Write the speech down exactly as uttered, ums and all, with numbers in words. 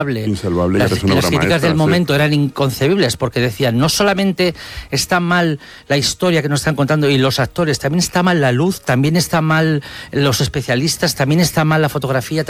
Insalvable. Las, Eres una las obra críticas maestra, del sí. momento eran inconcebibles, porque decían, no solamente está mal la historia que nos están contando y los actores, también está mal la luz, también está mal los especialistas, también está mal la fotografía,